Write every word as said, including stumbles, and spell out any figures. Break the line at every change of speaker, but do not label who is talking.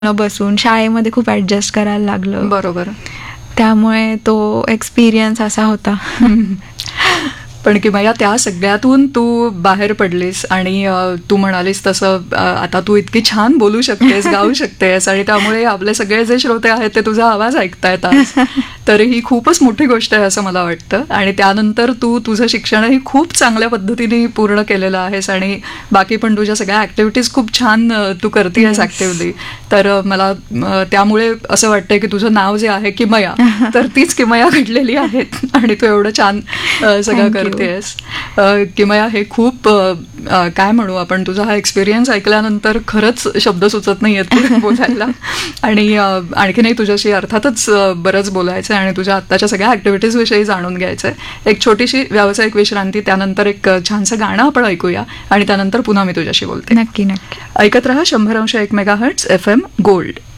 बसून शाळेमध्ये खूप ऍडजस्ट करायला लागलं.
बरोबर.
त्यामुळे तो एक्सपिरियन्स असा होता.
पण किमया त्या सगळ्यातून तू बाहेर पडलीस आणि तू म्हणालीस तसं आता तू इतकी छान बोलू शकतेस, गाऊ शकतेस आणि त्यामुळे आपले सगळे जे श्रोते आहेत ते तुझा आवाज ऐकतायत आज. तर ही खूपच मोठी गोष्ट आहे असं मला वाटतं. आणि त्यानंतर तू तुझं शिक्षणही खूप चांगल्या पद्धतीने पूर्ण केलेलं आहेस आणि बाकी पण तुझ्या सगळ्या ऍक्टिव्हिटीज खूप छान तू करतेयस ऍक्टिव्हली. तर मला त्यामुळे असं वाटतंय की तुझं नाव जे आहे किमया, तर तीच किमया घडलेली आहेत आणि तू एवढं छान सगळं करतेस. किमया हे खूप काय म्हणू आपण, तुझा हा एक्सपिरियन्स ऐकल्यानंतर खरंच शब्द सुचत नाही आहेत बोलायला. आणि आणखीनही तुझ्याशी अर्थातच बरंच बोलायचं आहे आणि तुझ्या आत्ताच्या सगळ्या ऍक्टिव्हिटीज विषयी जाणून घ्यायचं आहे. एक छोटीशी व्यावसायिक विश्रांती, त्यानंतर एक छानसं गाणं आपण ऐकूया आणि त्यानंतर पुन्हा मी तुझ्याशी बोलते.
नक्की नक्की
ऐकत रहा शंभर अंश एक mega hertz F M gold.